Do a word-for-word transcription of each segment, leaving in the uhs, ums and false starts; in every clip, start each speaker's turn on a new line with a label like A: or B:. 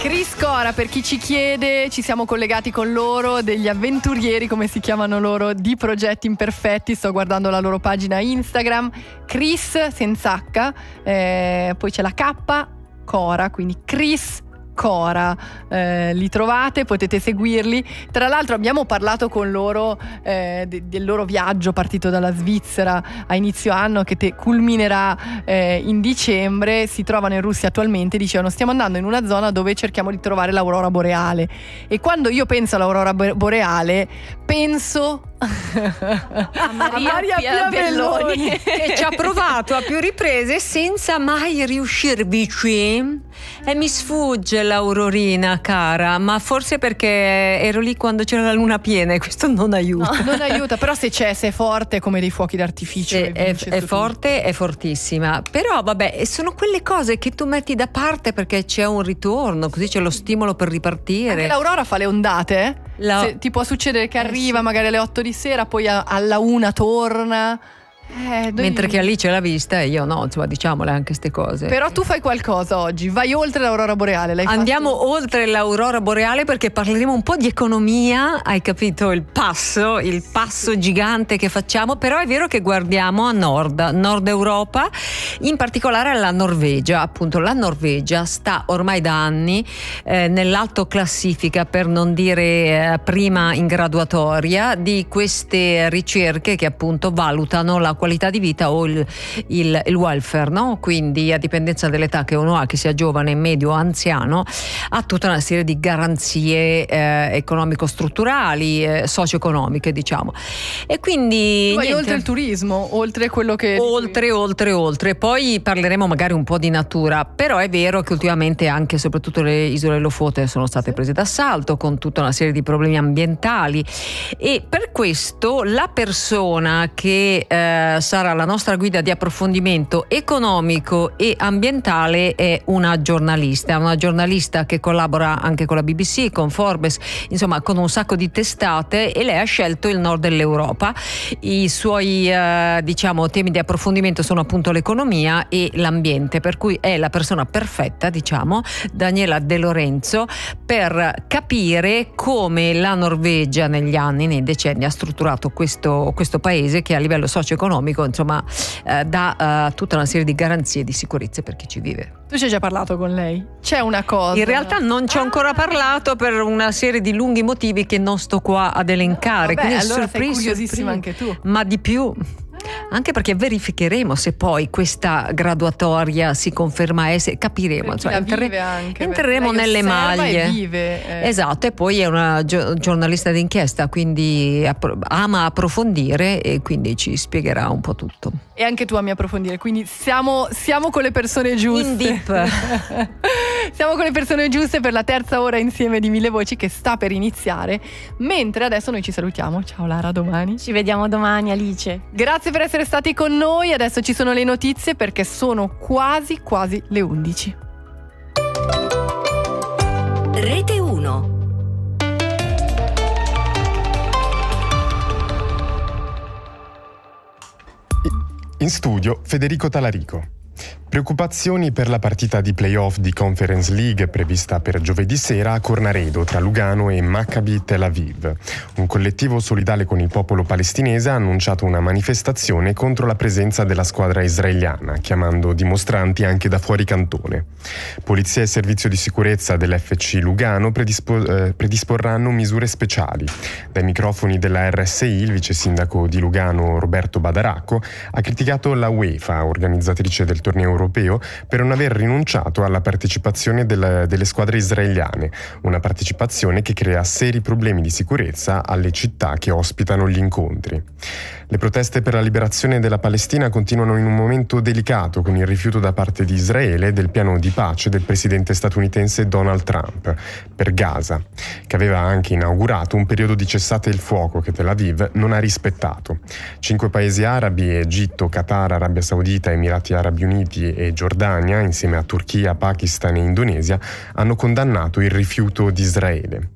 A: Chris Cora, per chi ci chiede, ci siamo collegati con loro, degli avventurieri, come si chiamano loro, di Progetti Imperfetti. Sto guardando la loro pagina Instagram, Chris senza H, eh, poi c'è la K, Cora, quindi Chris Cora, eh, li trovate, potete seguirli. Tra l'altro abbiamo parlato con loro eh, de- del loro viaggio partito dalla Svizzera a inizio anno, che te- culminerà eh, in dicembre. Si trovano in Russia attualmente, dicevano stiamo andando in una zona dove cerchiamo di trovare l'aurora boreale, e quando io penso all'aurora boreale penso
B: a Maria,
A: a Maria Pia, Pia Belloni, Belloni.
B: Che ci ha provato a più riprese senza mai riuscirvici, e mi sfugge l'aurorina, cara, ma forse perché ero lì quando c'era la luna piena e questo non aiuta.
A: No, non aiuta, però se c'è, se è forte, come dei fuochi d'artificio,
B: è, è, è forte, è fortissima, però vabbè, sono quelle cose che tu metti da parte perché c'è un ritorno, così c'è lo stimolo per ripartire.
A: Anche l'aurora fa le ondate, eh?
B: La...
A: Se, ti può succedere che
B: eh,
A: arriva
B: sì.
A: magari alle otto di sera, poi a, alla una torna. Eh, noi...
B: Mentre che Alice l'ha vista e io no, insomma, diciamole anche queste cose.
A: Però tu fai qualcosa oggi, vai oltre l'aurora boreale. L'hai
B: Andiamo
A: fatto?
B: oltre l'aurora boreale perché parleremo un po' di economia, hai capito il passo, il passo gigante che facciamo, però è vero che guardiamo a nord, nord Europa, in particolare alla Norvegia. Appunto la Norvegia sta ormai da anni eh, nell'alto classifica, per non dire eh, prima in graduatoria, di queste ricerche che appunto valutano la qualità di vita o il, il, il welfare, no? Quindi a dipendenza dell'età che uno ha, che sia giovane, medio o anziano, ha tutta una serie di garanzie eh, economico-strutturali, eh, socio-economiche, diciamo. E quindi
A: tu vai
B: niente,
A: oltre il turismo, oltre quello che
B: oltre, oltre, oltre. Poi parleremo magari un po' di natura, però è vero che ultimamente anche e soprattutto le isole Lofoten sono state prese d'assalto con tutta una serie di problemi ambientali, e per questo la persona che eh, sarà la nostra guida di approfondimento economico e ambientale è una giornalista, una giornalista che collabora anche con la B B C, con Forbes, insomma con un sacco di testate, e lei ha scelto il nord dell'Europa. I suoi eh, diciamo temi di approfondimento sono appunto l'economia e l'ambiente, per cui è la persona perfetta, diciamo, Daniela De Lorenzo, per capire come la Norvegia negli anni, nei decenni, ha strutturato questo, questo paese che a livello socio-economico insomma eh, dà uh, tutta una serie di garanzie di sicurezza per chi ci vive.
A: Tu ci hai già parlato con lei? C'è una cosa?
B: In realtà non ci ho ancora parlato per una serie di lunghi motivi che non sto qua ad elencare.
A: Vabbè,
B: quindi
A: allora
B: sorpresa,
A: sei curiosissima anche tu.
B: Ma di più, anche perché verificheremo se poi questa graduatoria si conferma essere, capiremo, insomma,
A: entre- anche,
B: entreremo nelle maglie.
A: E vive, eh.
B: Esatto, e poi è una gio- giornalista d'inchiesta, quindi appro- ama approfondire e quindi ci spiegherà un po' tutto.
A: E anche tu ami approfondire, quindi siamo, siamo con le persone giuste.
B: In deep.
A: Siamo con le persone giuste per la terza ora insieme di Mille Voci, che sta per iniziare, mentre adesso noi ci salutiamo. Ciao Lara, a domani.
C: Ci vediamo domani, Alice.
A: Grazie per essere stati con noi. Adesso ci sono le notizie, perché sono quasi quasi le undici.
D: Rete uno.
E: In studio Federico Talarico. Preoccupazioni per la partita di playoff di Conference League prevista per giovedì sera a Cornaredo tra Lugano e Maccabi Tel Aviv. Un collettivo solidale con il popolo palestinese ha annunciato una manifestazione contro la presenza della squadra israeliana, chiamando dimostranti anche da fuori cantone. Polizia e servizio di sicurezza dell'F C Lugano predispo- eh, predisporranno misure speciali. Dai microfoni della R S I il vice sindaco di Lugano Roberto Badaracco ha criticato la UEFA, organizzatrice del torneo europeo, per non aver rinunciato alla partecipazione del, delle squadre israeliane, una partecipazione che crea seri problemi di sicurezza alle città che ospitano gli incontri. Le proteste per la liberazione della Palestina continuano in un momento delicato, con il rifiuto da parte di Israele del piano di pace del presidente statunitense Donald Trump per Gaza, che aveva anche inaugurato un periodo di cessate il fuoco che Tel Aviv non ha rispettato. Cinque paesi arabi, Egitto, Qatar, Arabia Saudita, Emirati Arabi Uniti e Giordania, insieme a Turchia, Pakistan e Indonesia, hanno condannato il rifiuto di Israele.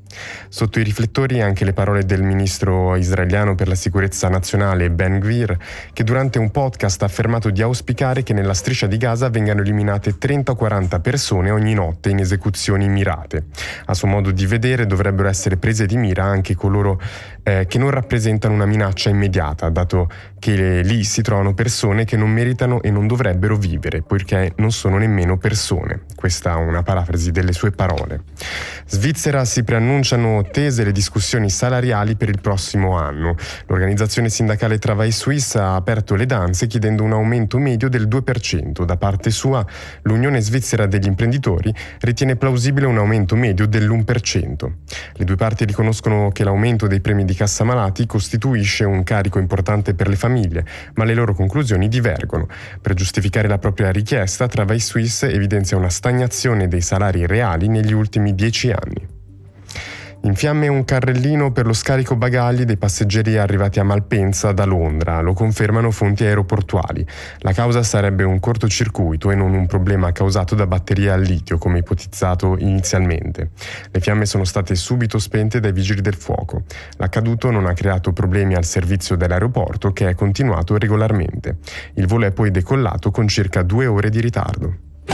E: Sotto i riflettori anche le parole del ministro israeliano per la sicurezza nazionale Ben Gvir, che durante un podcast ha affermato di auspicare che nella striscia di Gaza vengano eliminate trenta o quaranta persone ogni notte in esecuzioni mirate. A suo modo di vedere dovrebbero essere prese di mira anche coloro eh, che non rappresentano una minaccia immediata, dato che lì si trovano persone che non meritano e non dovrebbero vivere, poiché non sono nemmeno persone. Questa è una parafrasi delle sue parole. Svizzera si preannunciano tese le discussioni salariali per il prossimo anno. L'organizzazione sindacale Travail Suisse ha aperto le danze chiedendo un aumento medio del due per cento. Da parte sua, l'Unione Svizzera degli Imprenditori ritiene plausibile un aumento medio dell'uno per cento. Le due parti riconoscono che l'aumento dei premi di cassa malati costituisce un carico importante per le famiglie, ma le loro conclusioni divergono. Per giustificare la propria richiesta, Travail Suisse evidenzia una stagnazione dei salari reali negli ultimi dieci anni. In fiamme un carrellino per lo scarico bagagli dei passeggeri arrivati a Malpensa da Londra, lo confermano fonti aeroportuali. La causa sarebbe un cortocircuito e non un problema causato da batterie al litio, come ipotizzato inizialmente. Le fiamme sono state subito spente dai vigili del fuoco. L'accaduto non ha creato problemi al servizio dell'aeroporto, che è continuato regolarmente. Il volo è poi decollato con circa due ore di ritardo.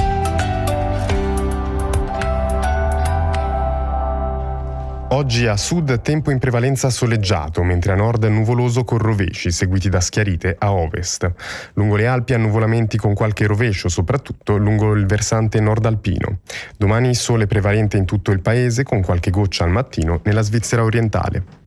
E: Oggi a sud tempo in prevalenza soleggiato, mentre a nord nuvoloso con rovesci, seguiti da schiarite a ovest. Lungo le Alpi annuvolamenti con qualche rovescio, soprattutto lungo il versante nord alpino. Domani sole prevalente in tutto il paese, con qualche goccia al mattino nella Svizzera orientale.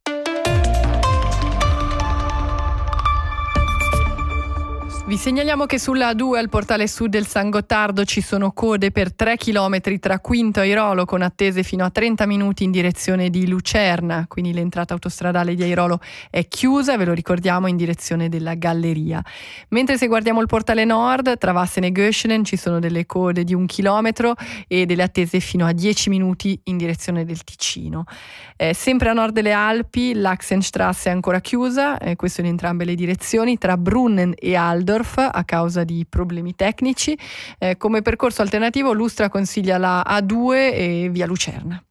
A: Vi segnaliamo che sulla A due al portale sud del San Gottardo ci sono code per tre chilometri tra Quinto e Airolo, con attese fino a trenta minuti in direzione di Lucerna, quindi l'entrata autostradale di Airolo è chiusa, ve lo ricordiamo, in direzione della galleria. Mentre se guardiamo il portale nord, tra Vassen e Göschenen ci sono delle code di un chilometro e delle attese fino a dieci minuti in direzione del Ticino. Eh, sempre a nord delle Alpi l'Achsenstrasse è ancora chiusa, eh, questo in entrambe le direzioni, tra Brunnen e Aldorf a causa di problemi tecnici. Eh, come percorso alternativo l'Ustra consiglia la A due e via Lucerna.